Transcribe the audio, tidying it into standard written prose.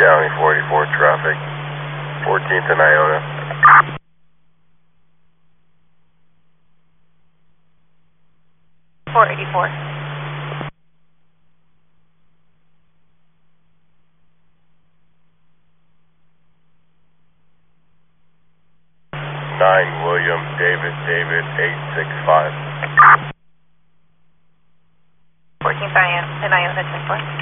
County 44 traffic, 14th and Iona. 484. William David 865. 14th and Iona 10-4.